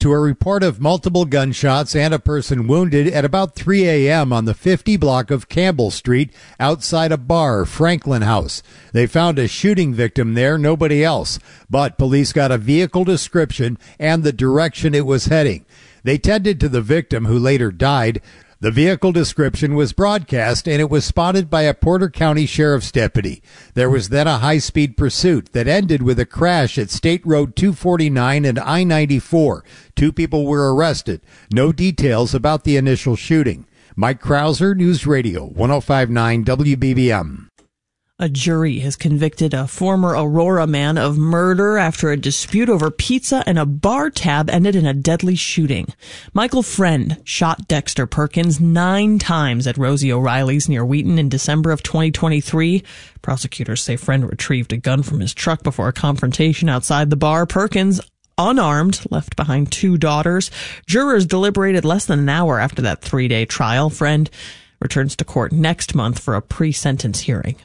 to a report of multiple gunshots and a person wounded at about 3 a.m. on the 50 block of Campbell Street outside a bar, Franklin House. They found a shooting victim there, nobody else, but police got a vehicle description and the direction it was heading. They tended to the victim, who later died. The vehicle description was broadcast, and it was spotted by a Porter County Sheriff's deputy. There was then a high-speed pursuit that ended with a crash at State Road 249 and I-94. 2 people were arrested. No details about the initial shooting. Mike Krauser, News Radio 105.9 WBBM. A jury has convicted a former Aurora man of murder after a dispute over pizza and a bar tab ended in a deadly shooting. Michael Friend shot Dexter Perkins 9 times at Rosie O'Reilly's near Wheaton in December of 2023. Prosecutors say Friend retrieved a gun from his truck before a confrontation outside the bar. Perkins, unarmed, left behind 2 daughters. Jurors deliberated less than an hour after that 3-day trial. Friend returns to court next month for a pre-sentence hearing.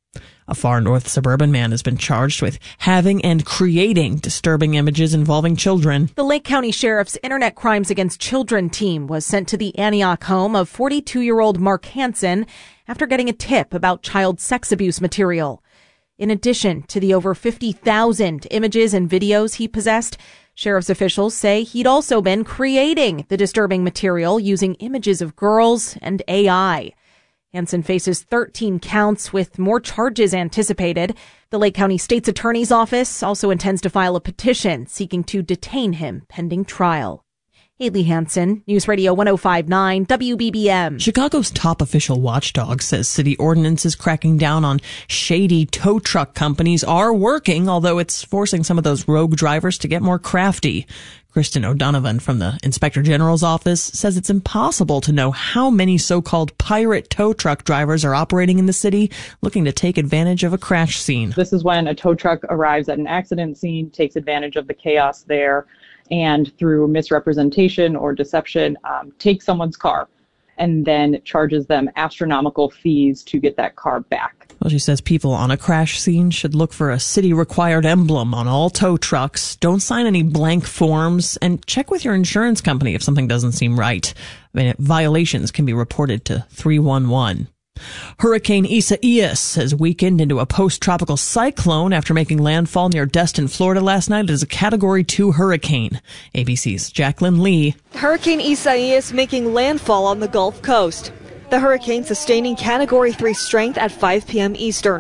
A far north suburban man has been charged with having and creating disturbing images involving children. The Lake County Sheriff's Internet Crimes Against Children team was sent to the Antioch home of 42-year-old Mark Hansen after getting a tip about child sex abuse material. In addition to the over 50,000 images and videos he possessed, sheriff's officials say he'd also been creating the disturbing material using images of girls and AI. Hansen faces 13 counts with more charges anticipated. The Lake County State's Attorney's Office also intends to file a petition seeking to detain him pending trial. Haley Hansen, News Radio 105.9 WBBM. Chicago's top official watchdog says city ordinances cracking down on shady tow truck companies are working, although it's forcing some of those rogue drivers to get more crafty. Kristen O'Donovan from the Inspector General's office says it's impossible to know how many so-called pirate tow truck drivers are operating in the city looking to take advantage of a crash scene. This is when a tow truck arrives at an accident scene, takes advantage of the chaos there, and through misrepresentation or deception, takes someone's car and then charges them astronomical fees to get that car back. Well, she says people on a crash scene should look for a city-required emblem on all tow trucks. Don't sign any blank forms, and check with your insurance company if something doesn't seem right. Violations can be reported to 311. Hurricane Isaias has weakened into a post-tropical cyclone after making landfall near Destin, Florida last night as a Category 2 hurricane. ABC's Jacqueline Lee. Hurricane Isaias making landfall on the Gulf Coast. The hurricane sustaining Category 3 strength at 5 p.m. Eastern.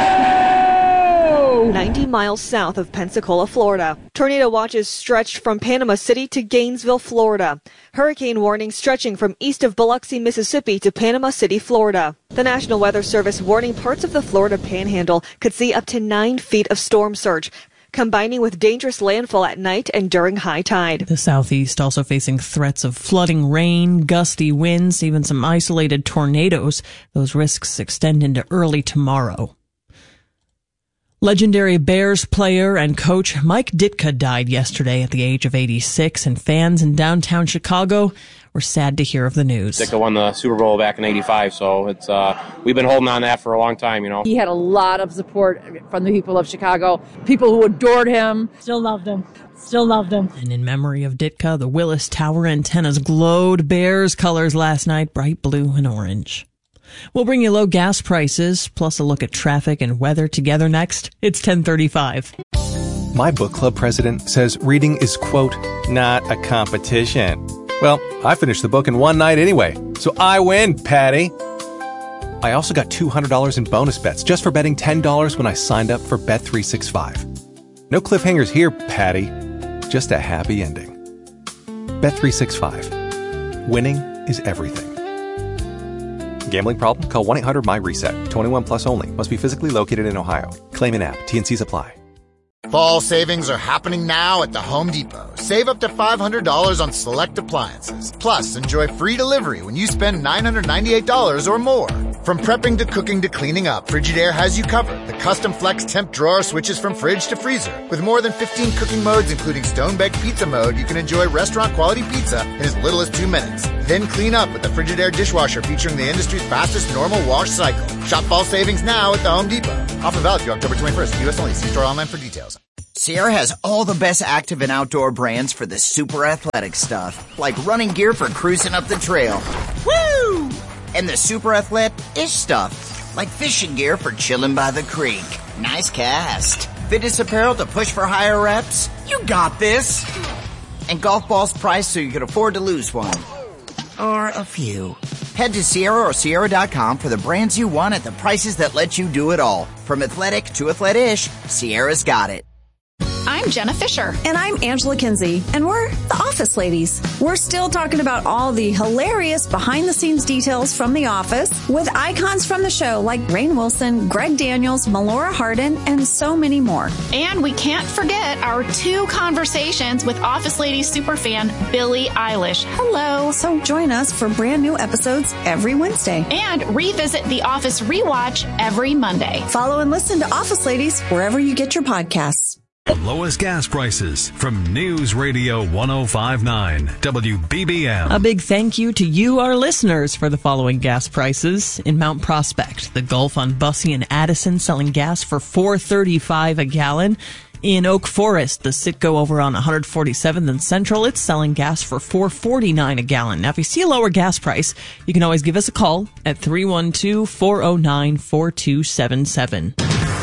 90 miles south of Pensacola, Florida. Tornado watches stretched from Panama City to Gainesville, Florida. Hurricane warning stretching from east of Biloxi, Mississippi to Panama City, Florida. The National Weather Service warning parts of the Florida Panhandle could see up to 9 feet of storm surge, combining with dangerous landfall at night and during high tide. The southeast also facing threats of flooding rain, gusty winds, even some isolated tornadoes. Those risks extend into early tomorrow. Legendary Bears player and coach Mike Ditka died yesterday at the age of 86, and fans in downtown Chicago were sad to hear of the news. Ditka won the Super Bowl back in '85, so it's we've been holding on to that for a long time, you know. He had a lot of support from the people of Chicago, people who adored him. Still loved him. Still loved him. And in memory of Ditka, the Willis Tower antennas glowed Bears colors last night, bright blue and orange. We'll bring you low gas prices, plus a look at traffic and weather together next. It's 10:35. My book club president says reading is, quote, not a competition. Well, I finished the book in one night anyway, so I win, Patty. I also got $200 in bonus bets just for betting $10 when I signed up for Bet365. No cliffhangers here, Patty. Just a happy ending. Bet365. Winning is everything. Gambling problem? Call 1-800-MY-RESET. 21 plus only. Must be physically located in Ohio. Claim in app. T&Cs apply. Fall savings are happening now at the Home Depot. Save up to $500 on select appliances. Plus, enjoy free delivery when you spend $998 or more. From prepping to cooking to cleaning up, Frigidaire has you covered. The custom flex temp drawer switches from fridge to freezer. With more than 15 cooking modes, including stone-baked pizza mode, you can enjoy restaurant-quality pizza in as little as 2 minutes. Then clean up with the Frigidaire dishwasher featuring the industry's fastest normal wash cycle. Shop fall savings now at the Home Depot. Offer valid through October 21st. U.S. only. See store online for details. Sierra has all the best active and outdoor brands for the super athletic stuff, like running gear for cruising up the trail. Woo! And the super athlete-ish stuff, like fishing gear for chilling by the creek. Nice cast. Fitness apparel to push for higher reps. You got this. And golf balls priced so you can afford to lose one. Or a few. Head to Sierra or Sierra.com for the brands you want at the prices that let you do it all. From athletic to athlete-ish, Sierra's got it. I'm Jenna Fisher. And I'm Angela Kinsey. And we're the Office Ladies. We're still talking about all the hilarious behind-the-scenes details from The Office with icons from the show like Rainn Wilson, Greg Daniels, Melora Hardin, and so many more. And we can't forget our 2 conversations with Office Ladies superfan Billie Eilish. Hello. So join us for brand new episodes every Wednesday. And revisit The Office Rewatch every Monday. Follow and listen to Office Ladies wherever you get your podcasts. Lowest gas prices from News Radio 105.9 WBBM. A big thank you to you, our listeners, for the following gas prices. In Mount Prospect, the Gulf on Bussey and Addison selling gas for $4.35 a gallon. In Oak Forest, the Citgo over on 147th and Central, it's selling gas for $4.49 a gallon. Now, if you see a lower gas price, you can always give us a call at 312-409-4277.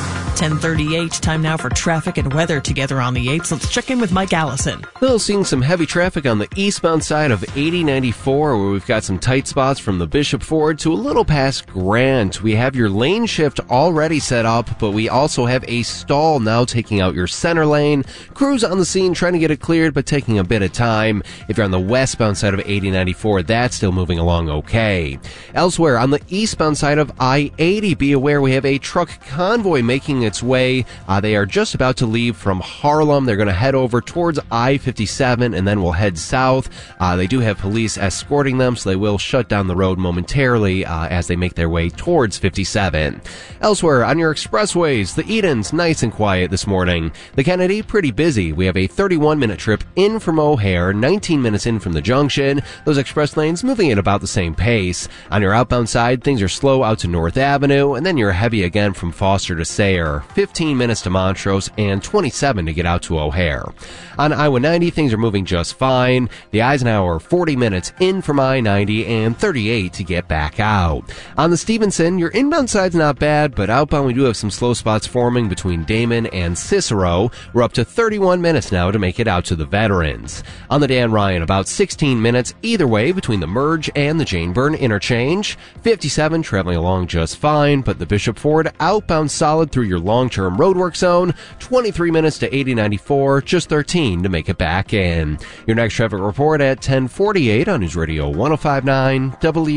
10:38. Time now for traffic and weather together on the 8s. Let's check in with Mike Allison. Still seeing some heavy traffic on the eastbound side of 8094, where we've got some tight spots from the Bishop Ford to a little past Grant. We have your lane shift already set up, but we also have a stall now taking out your center lane. Crews on the scene trying to get it cleared, but taking a bit of time. If you're on the westbound side of 8094, that's still moving along okay. Elsewhere, on the eastbound side of I-80, be aware we have a truck convoy making its way. They are just about to leave from Harlem. They're going to head over towards I-57 and then will head south. They do have police escorting them, so they will shut down the road momentarily as they make their way towards 57. Elsewhere, on your expressways, the Edens, nice and quiet this morning. The Kennedy, pretty busy. We have a 31-minute trip in from O'Hare, 19 minutes in from the junction. Those express lanes moving at about the same pace. On your outbound side, things are slow out to North Avenue, and then you're heavy again from Foster to Sayre. 15 minutes to Montrose, and 27 to get out to O'Hare. On I-190, things are moving just fine. The Eisenhower, 40 minutes in from I-90 and 38 to get back out. On the Stevenson, your inbound side's not bad, but outbound we do have some slow spots forming between Damon and Cicero. We're up to 31 minutes now to make it out to the Veterans. On the Dan Ryan, about 16 minutes either way between the Merge and the Jane Byrne interchange. 57 traveling along just fine, but the Bishop Ford outbound solid through your long-term roadwork zone. 23 minutes to 8094, just 13 to make it back in. Your next traffic report at 10:48 on News Radio 105.9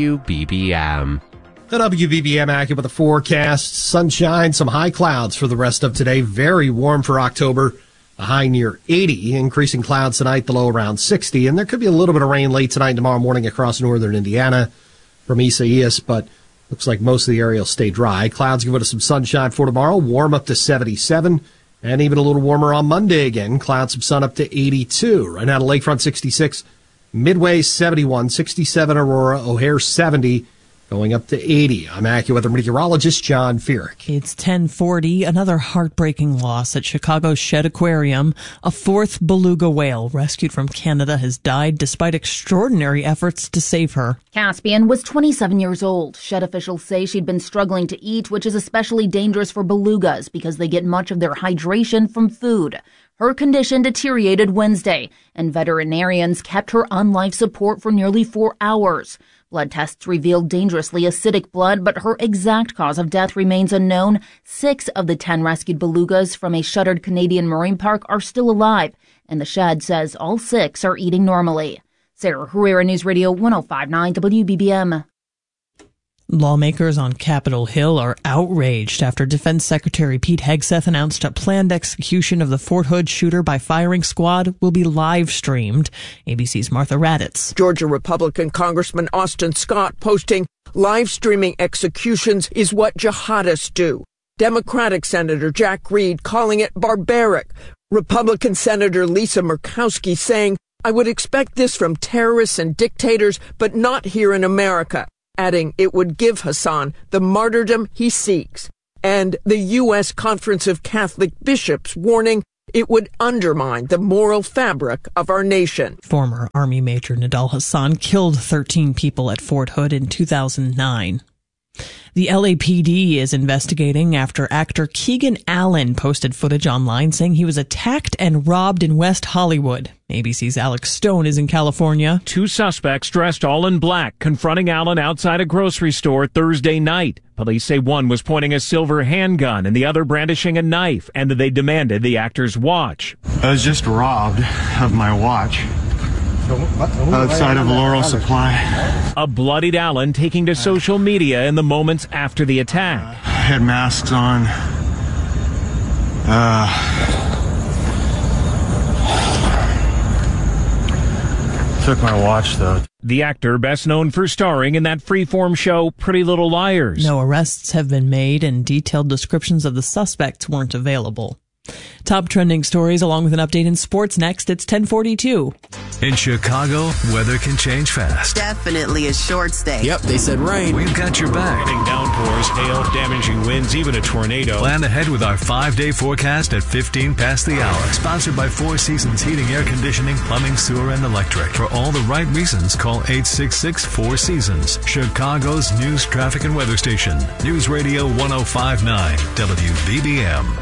WBBM. The WBBM accurate with the forecast. Sunshine, some high clouds for the rest of today. Very warm for October. A high near 80. Increasing clouds tonight, the low around 60. And there could be a little bit of rain late tonight and tomorrow morning across northern Indiana from Isaias, but looks like most of the area will stay dry. Clouds give us some sunshine for tomorrow. Warm up to 77. And even a little warmer on Monday again. Clouds, some sun up to 82. Right now to Lakefront 66. Midway 71. 67 Aurora. O'Hare 70. Going up to 80. I'm AccuWeather meteorologist John Feerick. It's 10:40. Another heartbreaking loss at Chicago's Shedd Aquarium. A 4th beluga whale rescued from Canada has died despite extraordinary efforts to save her. Caspian was 27 years old. Shedd officials say she'd been struggling to eat, which is especially dangerous for belugas because they get much of their hydration from food. Her condition deteriorated Wednesday, and veterinarians kept her on life support for nearly 4 hours. Blood tests revealed dangerously acidic blood, but her exact cause of death remains unknown. 6 of the 10 rescued belugas from a shuttered Canadian marine park are still alive, and the Shedd says all 6 are eating normally. Sarah Herrera, News Radio 105.9 WBBM. Lawmakers on Capitol Hill are outraged after Defense Secretary Pete Hegseth announced a planned execution of the Fort Hood shooter by firing squad will be live-streamed. ABC's Martha Raddatz. Georgia Republican Congressman Austin Scott posting, live-streaming executions is what jihadists do. Democratic Senator Jack Reed calling it barbaric. Republican Senator Lisa Murkowski saying, I would expect this from terrorists and dictators, but not here in America. Adding it would give Hassan the martyrdom he seeks. And the U.S. Conference of Catholic Bishops warning It would undermine the moral fabric of our nation. Former Army Major Nidal Hasan killed 13 people at Fort Hood in 2009. The LAPD is investigating after actor Keegan Allen posted footage online saying he was attacked and robbed in West Hollywood. ABC's Alex Stone is in California. 2 suspects dressed all in black confronting Allen outside a grocery store Thursday night. Police say one was pointing a silver handgun and the other brandishing a knife, and they demanded the actor's watch. I was just robbed of my watch outside of Laurel Supply. A bloodied Allen taking to social media in the moments after the attack. I had masks on. Took my watch, though. The actor, best known for starring in that Freeform show Pretty Little Liars. No arrests have been made and detailed descriptions of the suspects weren't available. Top trending stories along with an update in sports next. It's 10:42. In Chicago, weather can change fast. Definitely a short stay. Yep, they said rain. We've got your back. Downpours, hail, damaging winds, even a tornado. Plan ahead with our 5-day forecast at 15 past the hour. Sponsored by Four Seasons Heating, Air Conditioning, Plumbing, Sewer, and Electric. For all the right reasons, call 866-4Seasons. Chicago's news, traffic, and weather station. News Radio 105.9 WBBM.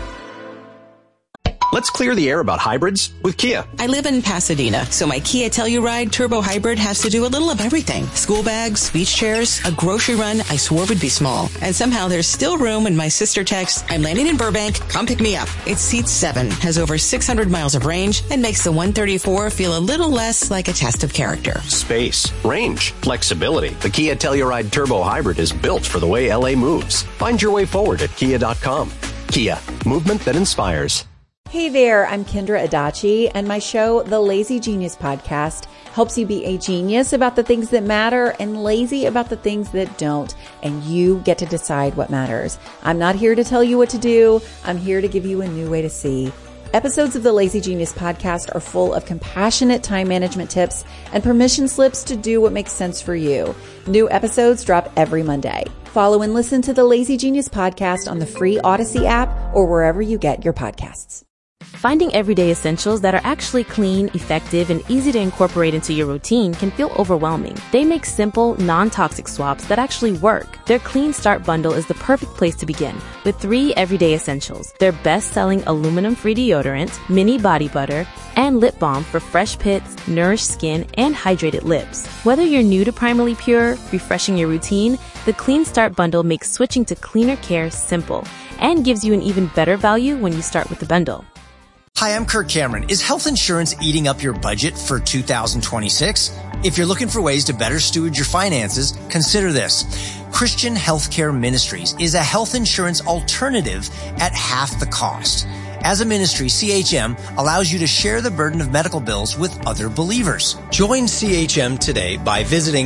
Let's clear the air about hybrids with Kia. I live in Pasadena, so my Kia Telluride Turbo Hybrid has to do a little of everything. School bags, beach chairs, a grocery run I swore would be small. And somehow there's still room when my sister texts, I'm landing in Burbank, come pick me up. It seats 7, has over 600 miles of range, and makes the 134 feel a little less like a test of character. Space, range, flexibility. The Kia Telluride Turbo Hybrid is built for the way LA moves. Find your way forward at kia.com. Kia, movement that inspires. Hey there, I'm Kendra Adachi, and my show, The Lazy Genius Podcast, helps you be a genius about the things that matter and lazy about the things that don't, and you get to decide what matters. I'm not here to tell you what to do. I'm here to give you a new way to see. Episodes of the Lazy Genius Podcast are full of compassionate time management tips and permission slips to do what makes sense for you. New episodes drop every Monday. Follow and listen to the Lazy Genius Podcast on the free Odyssey app or wherever you get your podcasts. Finding everyday essentials that are actually clean, effective, and easy to incorporate into your routine can feel overwhelming. They make simple, non-toxic swaps that actually work. Their Clean Start bundle is the perfect place to begin, with 3 everyday essentials. Their best-selling aluminum-free deodorant, mini body butter, and lip balm for fresh pits, nourished skin, and hydrated lips. Whether you're new to Primarily Pure, refreshing your routine, the Clean Start bundle makes switching to cleaner care simple and gives you an even better value when you start with the bundle. Hi, I'm Kirk Cameron. Is health insurance eating up your budget for 2026? If you're looking for ways to better steward your finances, consider this. Christian Healthcare Ministries is a health insurance alternative at half the cost. As a ministry, CHM allows you to share the burden of medical bills with other believers. Join CHM today by visiting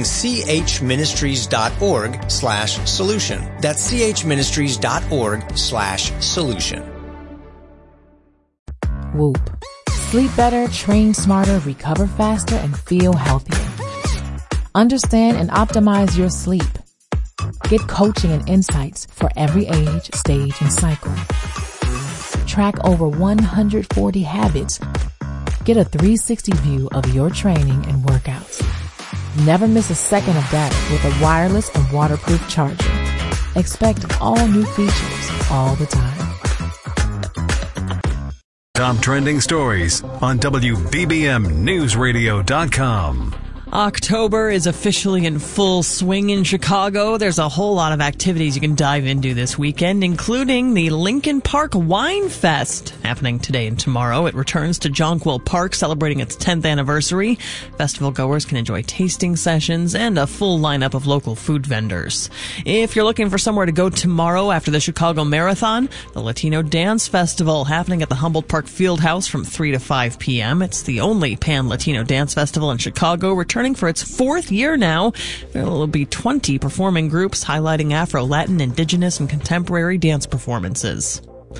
chministries.org/solution. That's chministries.org/solution. Whoop. Sleep better, train smarter, recover faster, and feel healthier. Understand and optimize your sleep. Get coaching and insights for every age, stage, and cycle. Track over 140 habits. Get a 360 view of your training and workouts. Never miss a second of data with a wireless and waterproof charger. Expect all new features all the time. Top trending stories on WBBMNewsRadio.com. October is officially in full swing in Chicago. There's a whole lot of activities you can dive into this weekend, including the Lincoln Park Wine Fest happening today and tomorrow. It returns to Jonquil Park, celebrating its 10th anniversary. Festival goers can enjoy tasting sessions and a full lineup of local food vendors. If you're looking for somewhere to go tomorrow after the Chicago Marathon, the Latino Dance Festival happening at the Humboldt Park Fieldhouse from 3 to 5 p.m. It's the only Pan-Latino dance festival in Chicago, returning for its 4th year now. There will be 20 performing groups highlighting Afro-Latin, Indigenous, and contemporary dance performances.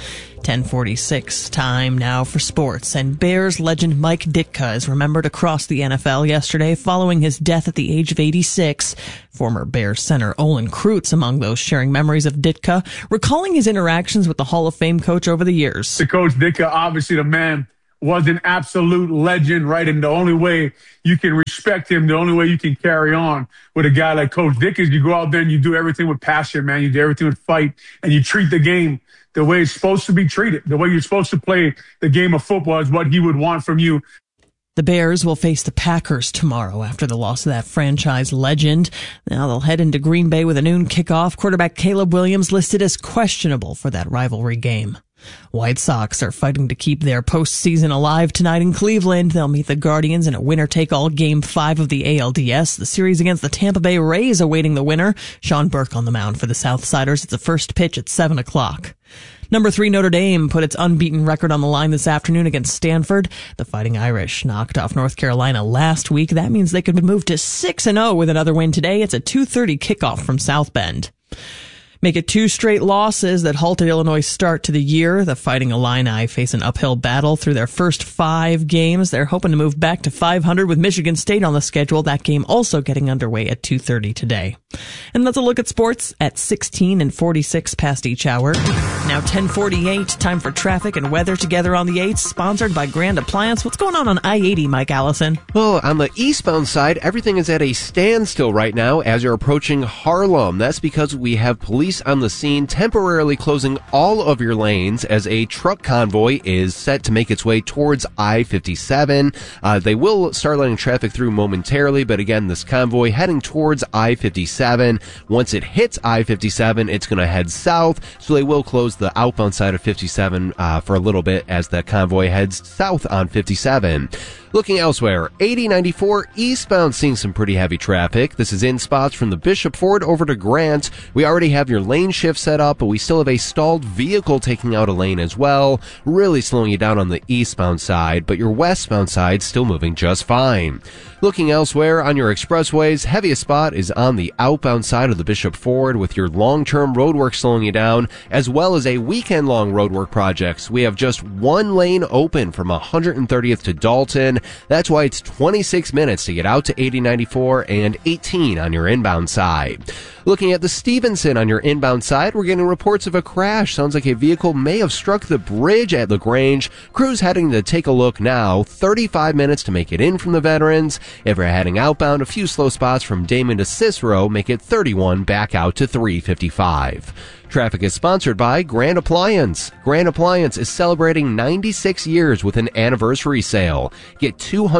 10:46, time now for sports. And Bears legend Mike Ditka is remembered across the NFL yesterday following his death at the age of 86. Former Bears center Olin Kreutz among those sharing memories of Ditka, recalling his interactions with the Hall of Fame coach over the years. The coach Ditka, obviously the man, was an absolute legend, right? And the only way you can respect him, the only way you can carry on with a guy like Coach Dick is you go out there and you do everything with passion, man. You do everything with fight, and you treat the game the way it's supposed to be treated. The way you're supposed to play the game of football is what he would want from you. The Bears will face the Packers tomorrow after the loss of that franchise legend. Now they'll head into Green Bay with a noon kickoff. Quarterback Caleb Williams listed as questionable for that rivalry game. White Sox are fighting to keep their postseason alive tonight in Cleveland. They'll meet the Guardians in a winner-take-all Game 5 of the ALDS. The series against the Tampa Bay Rays awaiting the winner. Sean Burke on the mound for the Southsiders. It's the first pitch at 7 o'clock. Number 3 Notre Dame put its unbeaten record on the line this afternoon against Stanford. The Fighting Irish knocked off North Carolina last week. That means they could move to 6-0 with another win today. It's a 2:30 kickoff from South Bend. Make it 2 straight losses that halted Illinois' start to the year. The Fighting Illini face an uphill battle through their first 5 games. They're hoping to move back to 500 with Michigan State on the schedule. That game also getting underway at 2:30 today. And that's a look at sports at 16 and 46 past each hour. Now 10:48, time for traffic and weather together on the 8th, sponsored by Grand Appliance. What's going on I-80, Mike Allison? Well, on the eastbound side, everything is at a standstill right now as you're approaching Harlem. That's because we have police on the scene temporarily closing all of your lanes as a truck convoy is set to make its way towards I-57. They will start letting traffic through momentarily, but again, this convoy heading towards I-57. Once it hits I-57, it's going to head south, so they will close the outbound side of 57 for a little bit as the convoy heads south on 57. Looking elsewhere, 8094 eastbound seeing some pretty heavy traffic. This is in spots from the Bishop Ford over to Grant. We already have your lane shift set up, but we still have a stalled vehicle taking out a lane as well, really slowing you down on the eastbound side, but your westbound side still moving just fine. Looking elsewhere on your expressways, heaviest spot is on the outbound side of the Bishop Ford with your long-term roadwork slowing you down, as well as a weekend-long roadwork projects. We have just 1 lane open from 130th to Dalton. That's why it's 26 minutes to get out to 8094 and 18 on your inbound side. Looking at the Stevenson on your inbound side, we're getting reports of a crash. Sounds like a vehicle may have struck the bridge at LaGrange. Crews heading to take a look now. 35 minutes to make it in from the Veterans. If you're heading outbound, a few slow spots from Damon to Cicero make it 31 back out to 355. Traffic is sponsored by Grand Appliance. Grand Appliance is celebrating 96 years with an anniversary sale. Get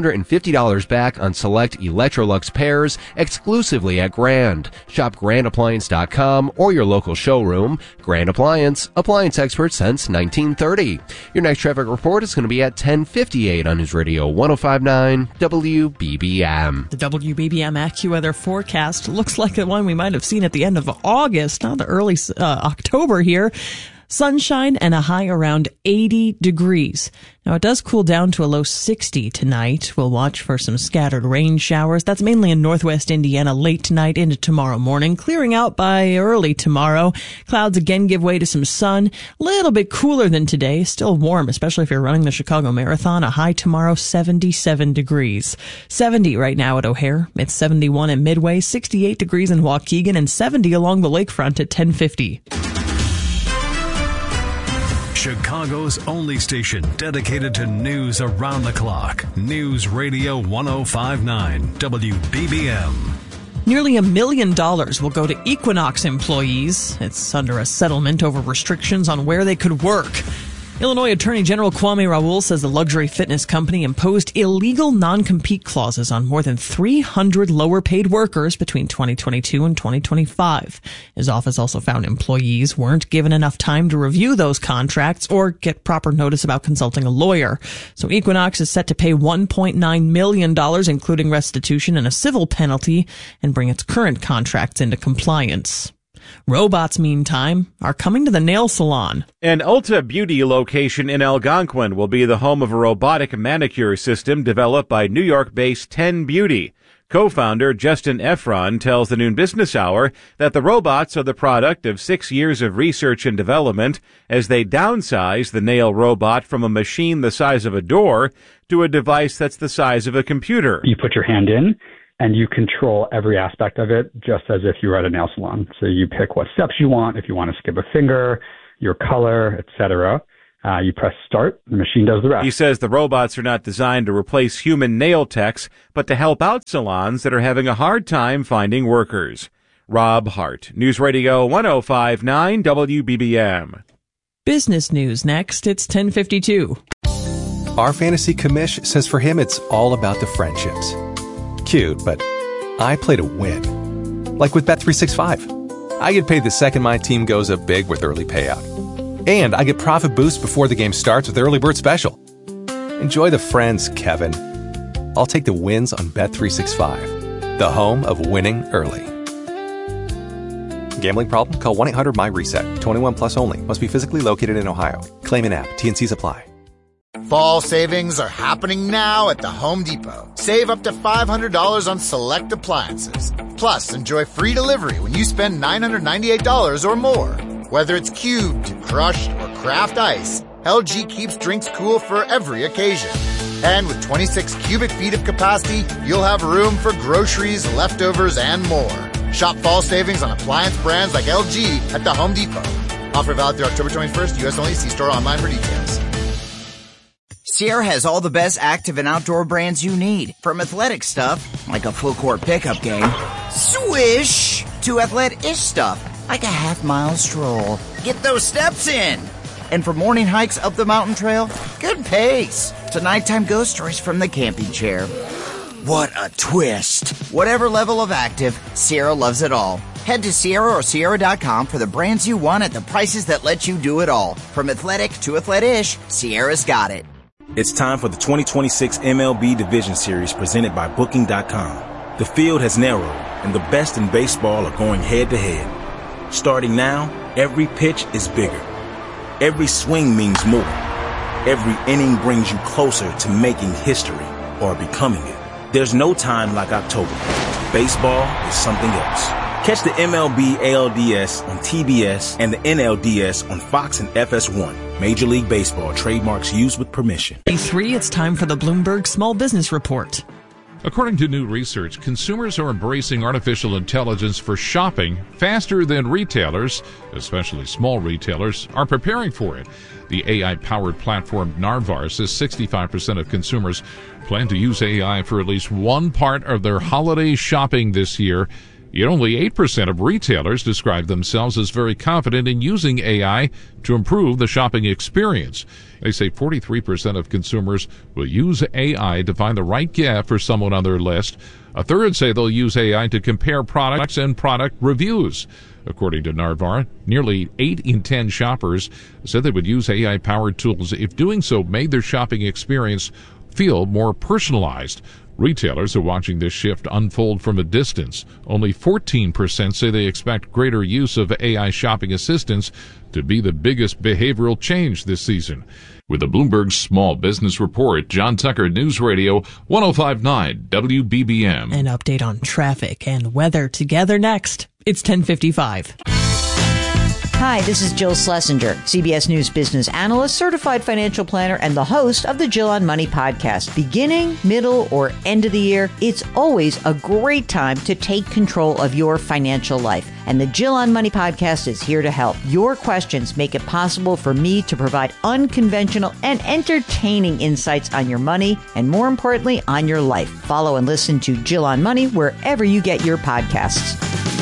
$250 back on select Electrolux pairs exclusively at Grand. Shop grandappliance.com or your local showroom. Grand Appliance, appliance experts since 1930. Your next traffic report is going to be at 10:58 on News Radio 105.9 WBBM. The WBBM AccuWeather forecast looks like the one we might have seen at the end of August, not the early October here. Sunshine and a high around 80 degrees. Now, it does cool down to a low 60 tonight. We'll watch for some scattered rain showers. That's mainly in northwest Indiana late tonight into tomorrow morning. Clearing out by early tomorrow. Clouds again give way to some sun. A little bit cooler than today. Still warm, especially if you're running the Chicago Marathon. A high tomorrow, 77 degrees. 70 right now at O'Hare. It's 71 at Midway, 68 degrees in Waukegan, and 70 along the lakefront at 1050. Chicago's only station dedicated to news around the clock. News Radio 105.9 WBBM. Nearly $1 million will go to Equinox employees. It's under a settlement over restrictions on where they could work. Illinois Attorney General Kwame Raoul says the luxury fitness company imposed illegal non-compete clauses on more than 300 lower-paid workers between 2022 and 2025. His office also found employees weren't given enough time to review those contracts or get proper notice about consulting a lawyer. So Equinox is set to pay $1.9 million, including restitution and a civil penalty, and bring its current contracts into compliance. Robots, meantime, are coming to the nail salon. An Ulta Beauty location in Algonquin will be the home of a robotic manicure system developed by New York-based 10 Beauty. Co-founder Justin Efron tells the Noon Business Hour that the robots are the product of 6 years of research and development as they downsize the nail robot from a machine the size of a door to a device that's the size of a computer. You put your hand in and you control every aspect of it just as if you were at a nail salon. So you pick what steps you want, if you want to skip a finger, your color, etc. You press start, the machine does the rest. He says the robots are not designed to replace human nail techs, but to help out salons that are having a hard time finding workers. Rob Hart, News Radio 105.9 WBBM. Business news next. It's 10:52. Our fantasy commish says for him it's all about the friendships. Cute, but I play to win. Like with Bet365. I get paid the second my team goes up big with early payout. And I get profit boost before the game starts with Early Bird Special. Enjoy the friends, Kevin. I'll take the wins on Bet365, the home of winning early. Gambling problem? Call 1-800-MY-RESET. 21 plus only. Must be physically located in Ohio. Claim in app. T&Cs apply. Fall savings are happening now at the Home Depot. Save up to $500 on select appliances. Plus, enjoy free delivery when you spend $998 or more. Whether it's cubed, crushed, or craft ice, LG keeps drinks cool for every occasion. And with 26 cubic feet of capacity, you'll have room for groceries, leftovers, and more. Shop fall savings on appliance brands like LG at the Home Depot. Offer valid through October 21st, U.S. only. See store online for details. Sierra has all the best active and outdoor brands you need. From athletic stuff, like a full court pickup game, swish, to athletic-ish stuff, like a half-mile stroll. Get those steps in. And for morning hikes up the mountain trail, good pace. To nighttime ghost stories from the camping chair. What a twist. Whatever level of active, Sierra loves it all. Head to Sierra or Sierra.com for the brands you want at the prices that let you do it all. From athletic to athletic-ish, Sierra's got it. It's time for the 2026 MLB Division Series presented by Booking.com. The field has narrowed, and the best in baseball are going head-to-head. Starting now, every pitch is bigger. Every swing means more. Every inning brings you closer to making history or becoming it. There's no time like October. Baseball is something else. Catch the MLB ALDS on TBS and the NLDS on Fox and FS1. Major League Baseball trademarks used with permission. It's time for the Bloomberg Small Business Report. According to new research, consumers are embracing artificial intelligence for shopping faster than retailers, especially small retailers, are preparing for it. The AI-powered platform Narvar says 65% of consumers plan to use AI for at least one part of their holiday shopping this year. Yet only 8% of retailers describe themselves as very confident in using AI to improve the shopping experience. They say 43% of consumers will use AI to find the right gift for someone on their list. A third say they'll use AI to compare products and product reviews. According to Narvar, nearly 8 in 10 shoppers said they would use AI-powered tools if doing so made their shopping experience feel more personalized. Retailers are watching this shift unfold from a distance. Only 14% say they expect greater use of AI shopping assistants to be the biggest behavioral change this season. With the Bloomberg Small Business Report, John Tucker, News Radio 105.9 WBBM. An update on traffic and weather together next. It's 10:55. Hi, this is Jill Schlesinger, CBS News business analyst, certified financial planner, and the host of the Jill on Money podcast. Beginning, middle, or end of the year, it's always a great time to take control of your financial life. And the Jill on Money podcast is here to help. Your questions make it possible for me to provide unconventional and entertaining insights on your money and, more importantly, on your life. Follow and listen to Jill on Money wherever you get your podcasts.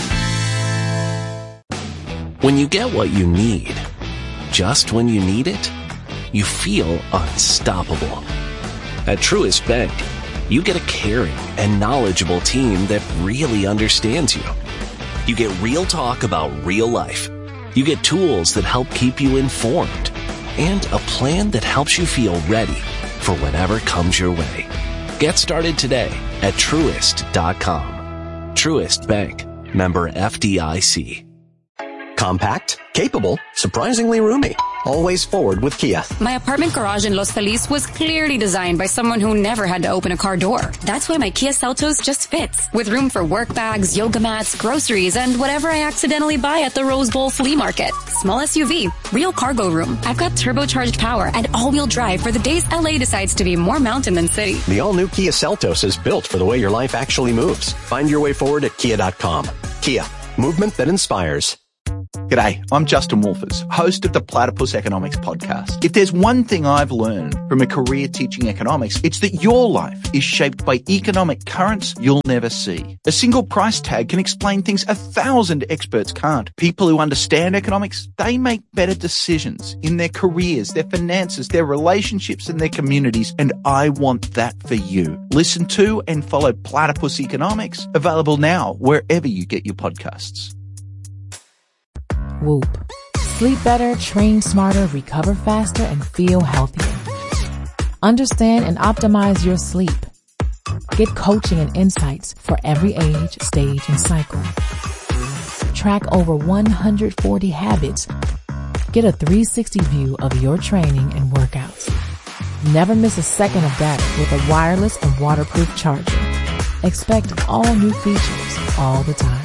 When you get what you need, just when you need it, you feel unstoppable. At Truist Bank, you get a caring and knowledgeable team that really understands you. You get real talk about real life. You get tools that help keep you informed and a plan that helps you feel ready for whatever comes your way. Get started today at Truist.com. Truist Bank, member FDIC. Compact, capable, surprisingly roomy. always forward with Kia. My apartment garage in Los Feliz was clearly designed by someone who never had to open a car door. That's why my Kia Seltos just fits, with room for work bags, yoga mats, groceries, and whatever I accidentally buy at the Rose Bowl flea market. Small SUV, real cargo room. I've got turbocharged power and all-wheel drive for the days LA decides to be more mountain than city. The all-new Kia Seltos is built for the way your life actually moves. Find your way forward at Kia.com. Kia, movement that inspires. G'day, I'm Justin Wolfers, host of the Platypus Economics podcast. If there's one thing I've learned from a career teaching economics, it's that your life is shaped by economic currents you'll never see. A single price tag can explain things 1,000 experts can't. People who understand economics, they make better decisions in their careers, their finances, their relationships, and their communities, and I want that for you. Listen to and follow Platypus Economics, available now wherever you get your podcasts. Whoop. Sleep better, train smarter, recover faster, and feel healthier. Understand and optimize your sleep. Get coaching and insights for every age, stage, and cycle. Track over 140 habits. Get a 360 view of your training and workouts. Never miss a second of data with a wireless and waterproof charger. Expect all new features all the time.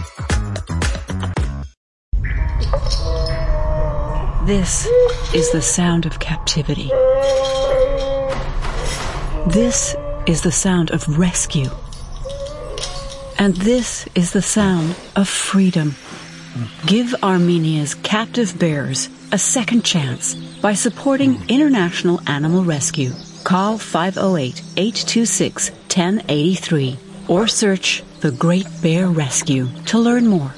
This is the sound of captivity. This is the sound of rescue. And this is the sound of freedom. Give Armenia's captive bears a second chance by supporting International Animal Rescue. Call 508-826-1083 or search The Great Bear Rescue to learn more.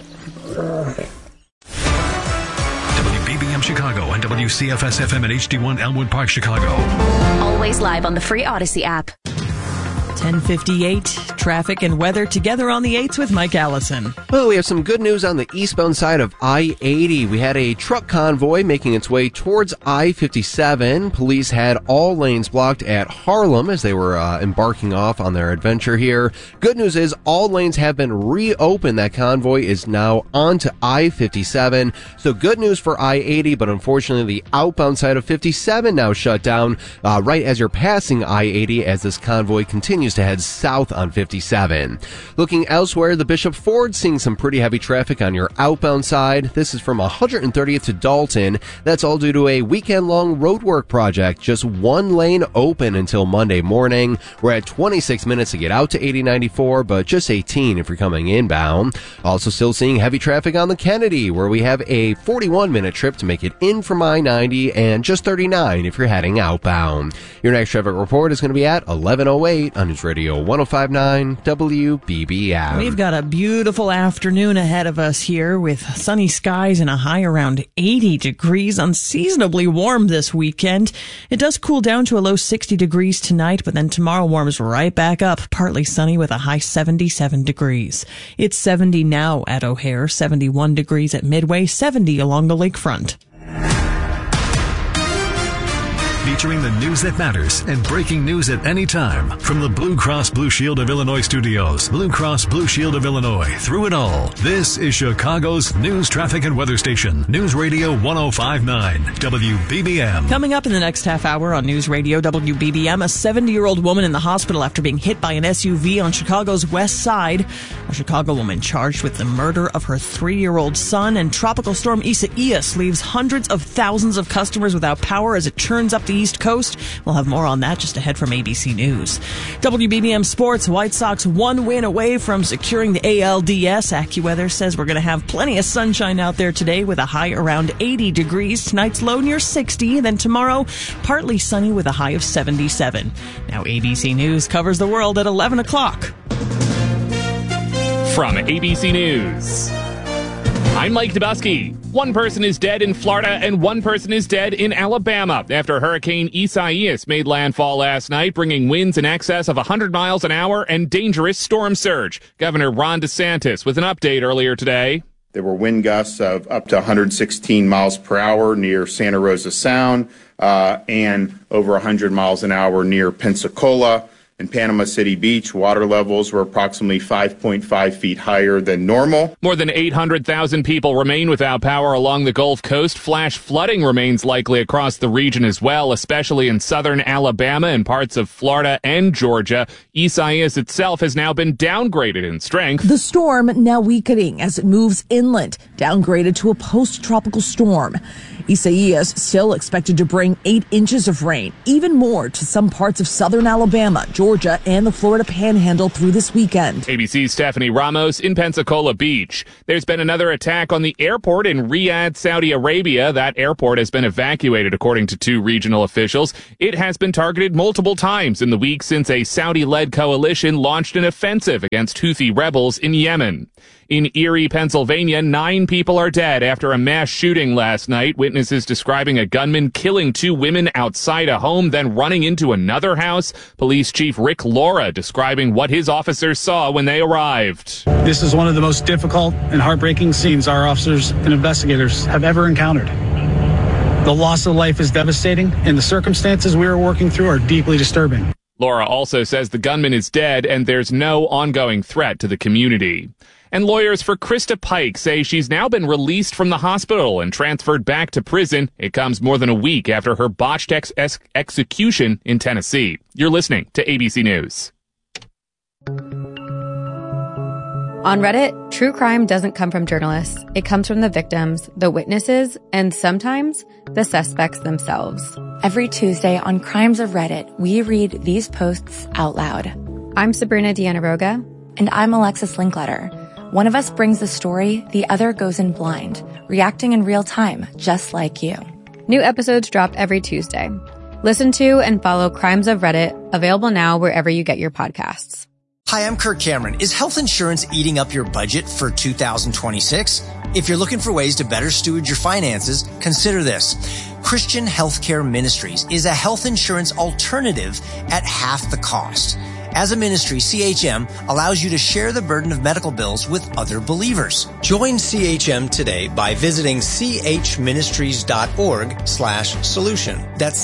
WBBM Chicago and WCFS-FM at HD1 Elmwood Park, Chicago. Always live on the free Odyssey app. 10:58, traffic and weather together on the 8s with Mike Allison. Well, we have some good news on the eastbound side of I-80. We had a truck convoy making its way towards I-57. Police had all lanes blocked at Harlem as they were embarking off on their adventure here. Good news is all lanes have been reopened. That convoy is now onto I-57. So good news for I-80, but unfortunately the outbound side of 57 now shut down right as you're passing I-80 as this convoy continues to head south on 57. Looking elsewhere, the Bishop Ford seeing some pretty heavy traffic on your outbound side. This is from 130th to Dalton. That's all due to a weekend-long roadwork project. Just one lane open until Monday morning. We're at 26 minutes to get out to 8094, but just 18 if you're coming inbound. Also still seeing heavy traffic on the Kennedy, where we have a 41-minute trip to make it in from I-90 and just 39 if you're heading outbound. Your next traffic report is going to be at 11:08 on News Radio 105.9 WBBM. We've got a beautiful afternoon ahead of us here with sunny skies and a high around 80 degrees, unseasonably warm this weekend. It does cool down to a low 60 degrees tonight, but then tomorrow warms right back up, partly sunny with a high 77 degrees. It's 70 now at O'Hare, 71 degrees at Midway, 70 along the lakefront. Featuring the news that matters and breaking news at any time. From the Blue Cross Blue Shield of Illinois studios, Blue Cross Blue Shield of Illinois, through it all. This is Chicago's news, traffic, and weather station. News Radio 105.9 WBBM. Coming up in the next half hour on News Radio WBBM, a 70-year-old woman in the hospital after being hit by an SUV on Chicago's west side. A Chicago woman charged with the murder of her 3-year-old son. And Tropical Storm Isaias leaves hundreds of thousands of customers without power as it churns up the East Coast. We'll have more on that just ahead from ABC News. WBBM Sports, White Sox one win away from securing the ALDS. AccuWeather says we're going to have plenty of sunshine out there today with a high around 80 degrees. Tonight's low near 60. Then tomorrow, partly sunny with a high of 77. Now ABC News covers the world at 11 o'clock. From ABC News, I'm Mike Dubusky. One person is dead in Florida and one person is dead in Alabama after Hurricane Isaias made landfall last night, bringing winds in excess of 100 miles an hour and dangerous storm surge. Governor Ron DeSantis with an update earlier today. There were wind gusts of up to 116 miles per hour near Santa Rosa Sound and over 100 miles an hour near Pensacola. In Panama City Beach, water levels were approximately 5.5 feet higher than normal. More than 800,000 people remain without power along the Gulf Coast. Flash flooding remains likely across the region as well, especially in southern Alabama and parts of Florida and Georgia. Isaias itself has now been downgraded in strength. The storm now weakening as it moves inland, downgraded to a post-tropical storm. Isaias still expected to bring 8 inches of rain, even more to some parts of southern Alabama, Georgia, and the Florida Panhandle through this weekend. ABC's Stephanie Ramos in Pensacola Beach. There's been another attack on the airport in Riyadh, Saudi Arabia. That airport has been evacuated, according to 2 regional officials. It has been targeted multiple times in the week since a Saudi-led coalition launched an offensive against Houthi rebels in Yemen. In Erie, Pennsylvania, 9 people are dead after a mass shooting last night. Witnesses describing a gunman killing 2 women outside a home, then running into another house. Police Chief Rick Laura describing what his officers saw when they arrived. This is one of the most difficult and heartbreaking scenes our officers and investigators have ever encountered. The loss of life is devastating, and the circumstances we are working through are deeply disturbing. Laura also says the gunman is dead and there's no ongoing threat to the community. And lawyers for Krista Pike say she's now been released from the hospital and transferred back to prison. It comes more than a week after her botched execution in Tennessee. You're listening to ABC News. On Reddit, true crime doesn't come from journalists. It comes from the victims, the witnesses, and sometimes the suspects themselves. Every Tuesday on Crimes of Reddit, we read these posts out loud. I'm Sabrina Dianaroga. And I'm Alexis Linkletter. One of us brings the story, the other goes in blind, reacting in real time, just like you. New episodes drop every Tuesday. Listen to and follow Crimes of Reddit, available now wherever you get your podcasts. Hi, I'm Kirk Cameron. Is health insurance eating up your budget for 2026? If you're looking for ways to better steward your finances, consider this. Christian Healthcare Ministries is a health insurance alternative at half the cost. As a ministry, CHM allows you to share the burden of medical bills with other believers. Join CHM today by visiting chministries.org/solution. That's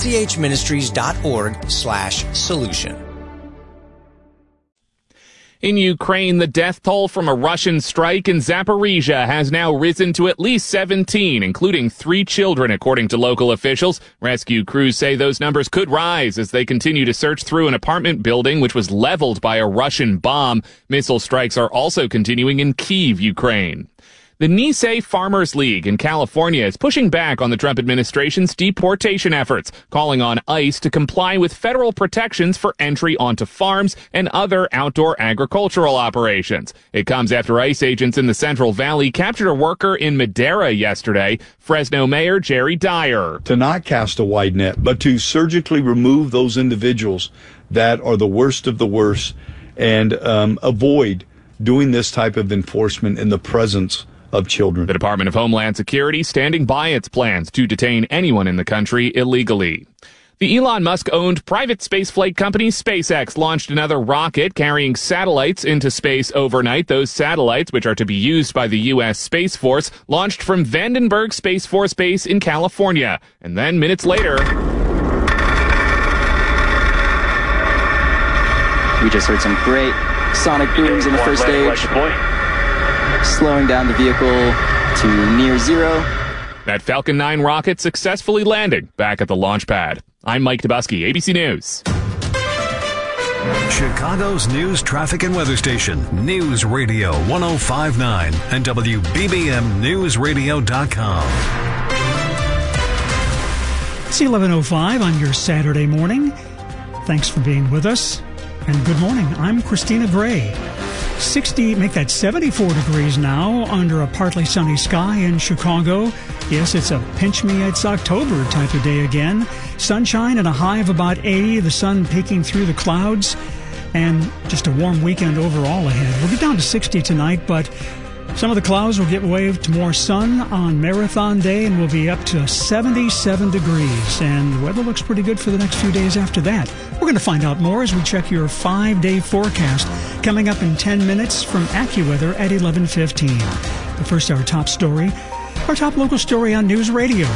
chministries.org/solution. In Ukraine, the death toll from a Russian strike in Zaporizhia has now risen to at least 17, including 3 children, according to local officials. Rescue crews say those numbers could rise as they continue to search through an apartment building which was leveled by a Russian bomb. Missile strikes are also continuing in Kyiv, Ukraine. The Nisei Farmers League in California is pushing back on the Trump administration's deportation efforts, calling on ICE to comply with federal protections for entry onto farms and other outdoor agricultural operations. It comes after ICE agents in the Central Valley captured a worker in Madera yesterday. Fresno Mayor Jerry Dyer. To not cast a wide net, but to surgically remove those individuals that are the worst of the worst and avoid doing this type of enforcement in the presence of children. The Department of Homeland Security standing by its plans to detain anyone in the country illegally. The Elon Musk-owned private spaceflight company SpaceX launched another rocket carrying satellites into space overnight. Those satellites, which are to be used by the U.S. Space Force, launched from Vandenberg Space Force Base in California. And then minutes later, we just heard some great sonic booms in the first stage, slowing down the vehicle to near zero. That Falcon 9 rocket successfully landing back at the launch pad. I'm Mike Dubusky, ABC News. Chicago's news, traffic, and weather station, News Radio 105.9 and WBBMNewsRadio.com. It's 11:05 on your Saturday morning. Thanks for being with us. And good morning. I'm Christina Gray. 60, make that 74 degrees now under a partly sunny sky in Chicago. Yes, it's a pinch me, it's October type of day again. Sunshine and a high of about 80, the sun peeking through the clouds, and just a warm weekend overall ahead. We'll get down to 60 tonight, but some of the clouds will give way to more sun on Marathon Day, and we'll be up to 77 degrees. And the weather looks pretty good for the next few days after that. We're going to find out more as we check your 5-day forecast coming up in 10 minutes from AccuWeather at 11:15. But first, our top story. Our top local story on News Radio,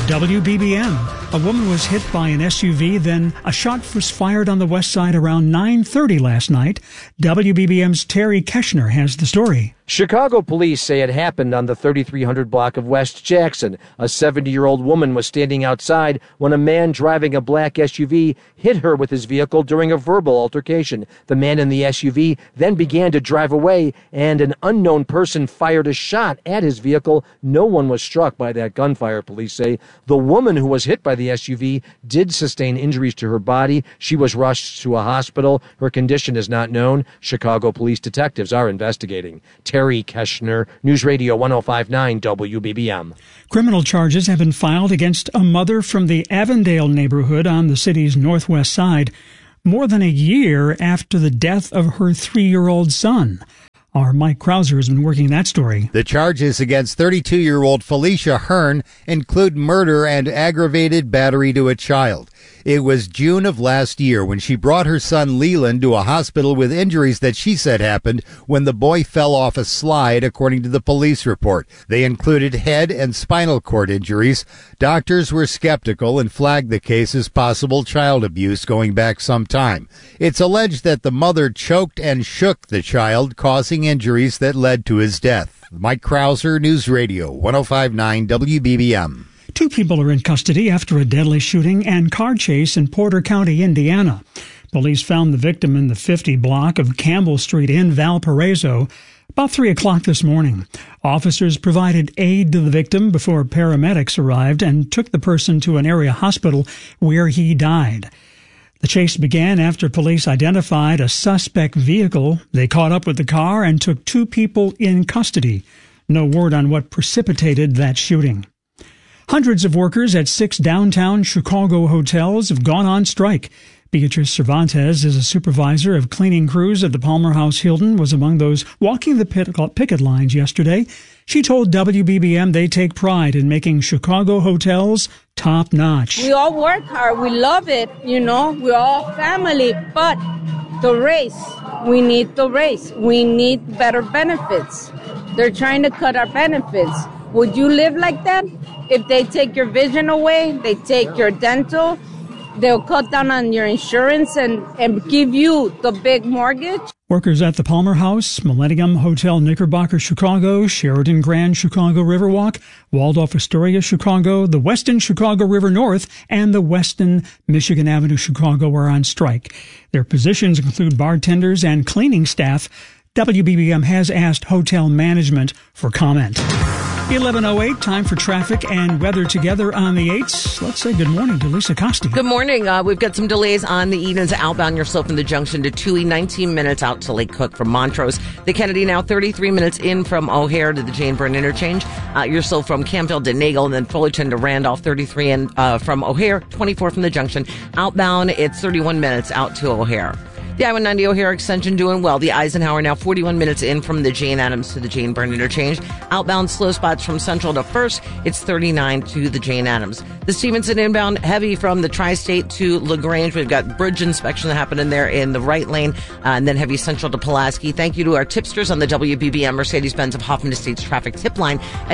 WBBM. A woman was hit by an SUV, then a shot was fired on the west side around 9:30 last night. WBBM's Terry Keshner has the story. Chicago police say it happened on the 3300 block of West Jackson. A 70-year-old woman was standing outside when a man driving a black SUV hit her with his vehicle during a verbal altercation. The man in the SUV then began to drive away, and an unknown person fired a shot at his vehicle. No one was struck by that gunfire, police say. The woman who was hit by the SUV did sustain injuries to her body. She was rushed to a hospital. Her condition is not known. Chicago police detectives are investigating. Terry Keshner, News Radio 105.9 WBBM. Criminal charges have been filed against a mother from the Avondale neighborhood on the city's northwest side more than a year after the death of her 3-year-old son. Our Mike Krauser has been working that story. The charges against 32-year-old Felicia Hearn include murder and aggravated battery to a child. It was June of last year when she brought her son Leland to a hospital with injuries that she said happened when the boy fell off a slide, according to the police report. They included head and spinal cord injuries. Doctors were skeptical and flagged the case as possible child abuse going back some time. It's alleged that the mother choked and shook the child, causing injuries that led to his death. Mike Krauser, News Radio 105.9 WBBM. 2 people are in custody after a deadly shooting and car chase in Porter County, Indiana. Police found the victim in the 50 block of Campbell Street in Valparaiso about 3 o'clock this morning. Officers provided aid to the victim before paramedics arrived and took the person to an area hospital where he died. The chase began after police identified a suspect vehicle. They caught up with the car and took 2 people in custody. No word on what precipitated that shooting. Hundreds of workers at 6 downtown Chicago hotels have gone on strike. Beatrice Cervantes is a supervisor of cleaning crews at the Palmer House Hilton, was among those walking the picket lines yesterday. She told WBBM they take pride in making Chicago hotels top-notch. We all work hard. We love it. You know, we're all family. But the race, we need the race. We need better benefits. They're trying to cut our benefits. Would you live like that? If they take your vision away, they take your dental, they'll cut down on your insurance and give you the big mortgage. Workers at the Palmer House, Millennium Hotel Knickerbocker Chicago, Sheraton Grand Chicago Riverwalk, Waldorf Astoria Chicago, the Westin Chicago River North, and the Westin Michigan Avenue Chicago are on strike. Their positions include bartenders and cleaning staff. WBBM has asked hotel management for comment. 11:08, time for traffic and weather together on the 8s. Let's say good morning to Lisa Costi. Good morning. We've got some delays on the Edens outbound. You're slow from the junction to Toohey, 19 minutes out to Lake Cook from Montrose. The Kennedy now 33 minutes in from O'Hare to the Jane Byrne interchange. You're slow from Campbell to Nagel and then Fullerton to Randolph, 33 in from O'Hare, 24 from the junction. Outbound, it's 31 minutes out to O'Hare. The I-190 O'Hare extension doing well. The Eisenhower now 41 minutes in from the Jane Addams to the Jane Byrne interchange. Outbound slow spots from Central to First. It's 39 to the Jane Addams. The Stevenson inbound heavy from the Tri-State to LaGrange. We've got bridge inspection happening there in the right lane, and then heavy Central to Pulaski. Thank you to our tipsters on the WBBM Mercedes-Benz of Hoffman Estates traffic tip line at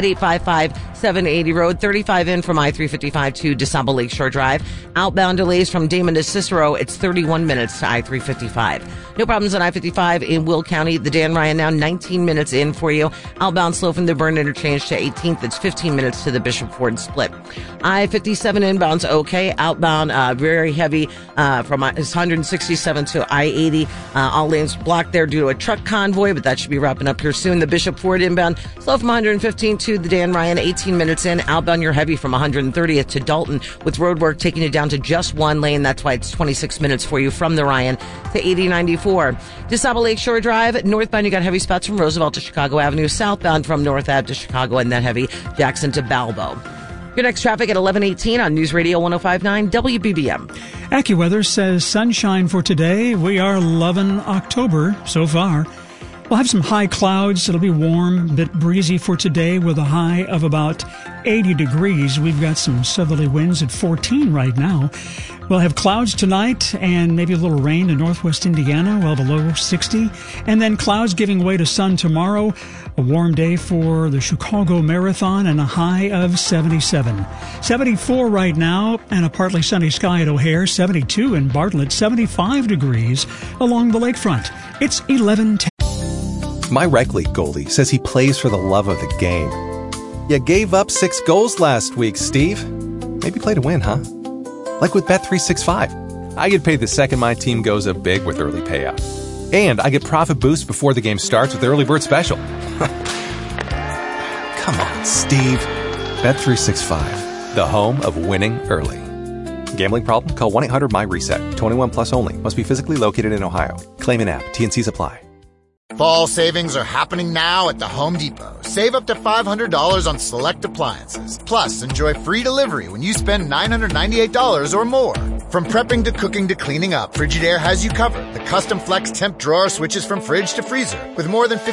855-780 Road. 35 in from I-355 to DeSable Lakeshore Drive. Outbound delays from Damon to Cicero. It's 31 minutes to I-355. No problems on I-55 in Will County. The Dan Ryan now 19 minutes in for you. Outbound slow from the Byrne interchange to 18th. It's 15 minutes to the Bishop Ford split. I-57 inbound's okay. Outbound very heavy from 167 to I-80. All lanes blocked there due to a truck convoy, but that should be wrapping up here soon. The Bishop Ford inbound slow from 115 to the Dan Ryan, 18 minutes in. Outbound you're heavy from 130th to Dalton with road work taking you down to just one lane. That's why it's 26 minutes for you from the Ryan to 8094. DeSable Lakeshore Drive, northbound you got heavy spots from Roosevelt to Chicago Avenue, southbound from North Ave to Chicago, and then heavy Jackson to Balbo. Your next traffic at 11:18 on News Radio 105.9 WBBM. AccuWeather says sunshine for today. We are loving October so far. We'll have some high clouds. It'll be warm, a bit breezy for today with a high of about 80 degrees. We've got some southerly winds at 14 right now. We'll have clouds tonight and maybe a little rain in northwest Indiana. We'll have a low 60. And then clouds giving way to sun tomorrow. A warm day for the Chicago Marathon and a high of 77. 74 right now and a partly sunny sky at O'Hare. 72 in Bartlett. 75 degrees along the lakefront. It's 11:10. My rec league goalie says he plays for the love of the game. You gave up 6 goals last week, Steve. Maybe play to win, huh? Like with Bet365. I get paid the second my team goes up big with early payout. And I get profit boost before the game starts with the early bird special. Come on, Steve. Bet365, the home of winning early. Gambling problem? Call 1-800-MY-RESET. 21 plus only. Must be physically located in Ohio. Claim in app. T&Cs apply. Fall savings are happening now at the Home Depot. Save up to $500 on select appliances. Plus, enjoy free delivery when you spend $998 or more. From prepping to cooking to cleaning up, Frigidaire has you covered. The custom flex temp drawer switches from fridge to freezer with more than 50